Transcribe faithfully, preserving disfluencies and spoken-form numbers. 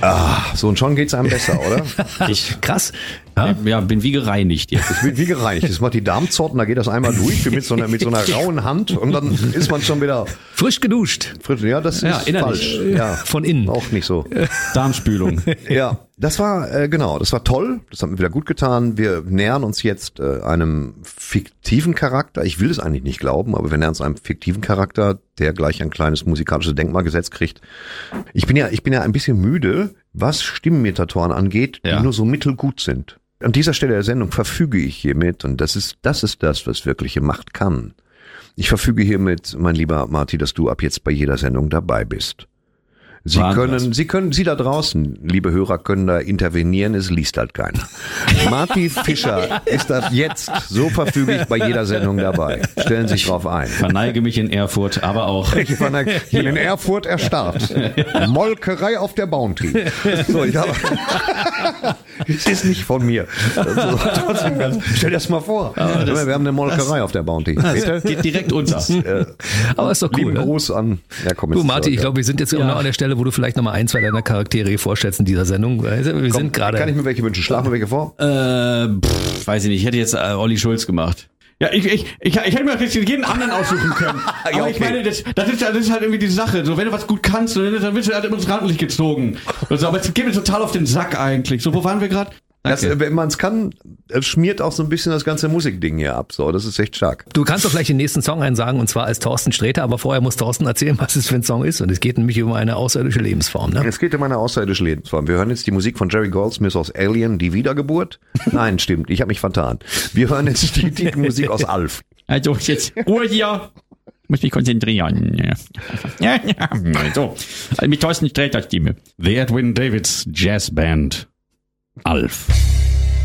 Ah, so und schon geht's einem besser, oder? Ich, krass. Ja? Ja, bin wie gereinigt jetzt. Ich bin wie gereinigt. Das macht die Darmzotten, da geht das einmal durch mit so einer, mit so einer rauen Hand und dann ist man schon wieder Frisch geduscht. frisch. Ja, das Ja, ist innerlich. falsch. Ja, Von innen. auch nicht so. Darmspülung. Ja, das war, äh, genau, das war toll. Das hat mir wieder gut getan. Wir nähern uns jetzt äh, einem fiktiven Charakter. Ich will es eigentlich nicht glauben, aber wir nähern uns einem fiktiven Charakter, der gleich ein kleines musikalisches Denkmal gesetzt kriegt. Ich bin ja, ich bin ja ein bisschen müde, was Stimmenmetatoren angeht, die Ja. nur so mittelgut sind. An dieser Stelle der Sendung verfüge ich hiermit, und das ist, das ist das, was wirkliche Macht kann. Ich verfüge hiermit, mein lieber Marty, dass du ab jetzt bei jeder Sendung dabei bist. Sie Wahnsinn. können, Sie können, Sie da draußen, liebe Hörer, können da intervenieren, es liest halt keiner. Marty Fischer ist ab jetzt so verfüglich bei jeder Sendung dabei. Stellen Sie sich drauf ein. Verneige mich in Erfurt, aber auch. Ich war hier in Erfurt erstarrt. Molkerei auf der Bounty. So, ich habe. Es ist nicht von mir. Also, trotzdem ganz, stell dir das mal vor. das- wir haben eine Molkerei auf der Bounty. Bitte? Geht direkt unter. Äh, Aber ist doch cool. lieben Ne? Gruß an. Ja, komm, Du, jetzt Marty, zurück. ich glaube, wir sind jetzt genau an der Stelle, wo du vielleicht nochmal ein, zwei deiner Charaktere vorstellst in dieser Sendung. Wir Komm, sind gerade. Kann ich mir welche wünschen? Schlafen wir welche vor? Äh, pff, weiß ich nicht. Ich hätte jetzt äh, Olli Schulz gemacht. Ja, ich, ich, ich, ich hätte mir jetzt jeden anderen aussuchen können. Aber Ja, okay. ich meine, das, das, ist, das ist halt irgendwie die Sache. So, wenn du was gut kannst, dann wirst du halt immer ins Rampenlicht gezogen. Also, aber es geht mir total auf den Sack eigentlich. So, wo waren wir gerade? Das, äh, wenn man es kann, es schmiert auch so ein bisschen das ganze Musikding hier ab. So, das ist echt stark. Du kannst doch gleich den nächsten Song einsagen, und zwar als Thorsten Sträter, aber vorher muss Thorsten erzählen, was es für ein Song ist. Und es geht nämlich um eine außerirdische Lebensform. Ne? Es geht um eine außerirdische Lebensform. Wir hören jetzt die Musik von Jerry Goldsmith aus Alien, die Wiedergeburt. Nein, stimmt, ich habe mich vertan. Wir hören jetzt die Titelmusik aus Alf. Also jetzt Ruhe hier. Muss mich konzentrieren. Ja, ja. So, also mit Thorsten Sträter Stimme. The Edwin Davids Jazz Band. Alf.